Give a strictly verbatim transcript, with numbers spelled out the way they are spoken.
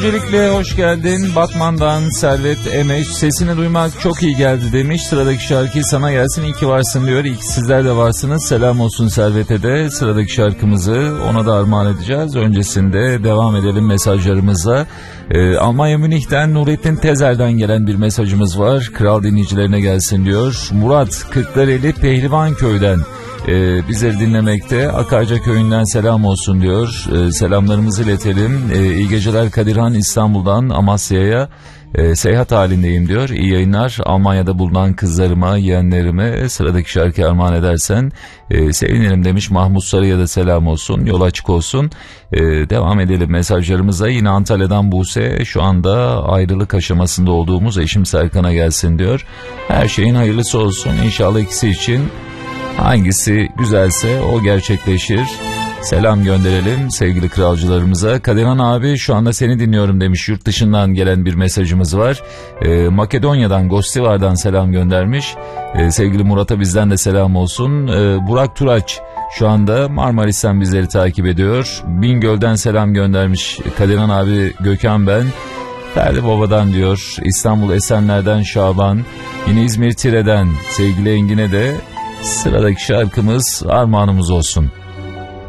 Öncelikle hoş geldin. Batman'dan Servet Emeş, sesini duymak çok iyi geldi demiş. Sıradaki şarkı sana gelsin, iyi ki varsın diyor. İyi ki sizler de varsınız. Selam olsun Servet'e de. Sıradaki şarkımızı ona da armağan edeceğiz. Öncesinde devam edelim mesajlarımızla. Ee, Almanya Münih'ten Nurettin Tezer'den gelen bir mesajımız var. Kral dinleyicilerine gelsin diyor. Murat Kırklareli Pehlivanköy'den Ee, bizleri dinlemekte. Akarca köyünden selam olsun diyor. Ee, selamlarımızı iletelim. Ee, iyi geceler Kadirhan, İstanbul'dan Amasya'ya e, seyahat halindeyim diyor. İyi yayınlar. Almanya'da bulunan kızlarıma, yeğenlerime sıradaki şarkı armağan edersen e, sevinirim demiş. Mahmut Sarı'ya da selam olsun. Yol açık olsun. E, devam edelim mesajlarımıza. Yine Antalya'dan Buse, şu anda ayrılık aşamasında olduğumuz eşim Serkan'a gelsin diyor. Her şeyin hayırlısı olsun. İnşallah ikisi için hangisi güzelse o gerçekleşir. Selam gönderelim sevgili kralcılarımıza. Kadirhan abi, şu anda seni dinliyorum demiş. Yurt dışından gelen bir mesajımız var. Ee, Makedonya'dan, Gostivar'dan selam göndermiş. Ee, sevgili Murat'a bizden de selam olsun. Ee, Burak Turaç şu anda Marmaris'ten bizleri takip ediyor. Bingöl'den selam göndermiş. Kadirhan abi, Gökhan ben. Ferdi Baba'dan diyor. İstanbul Esenler'den Şaban. Yine İzmir Tire'den sevgili Engin'e de sıradaki şarkımız armağanımız olsun.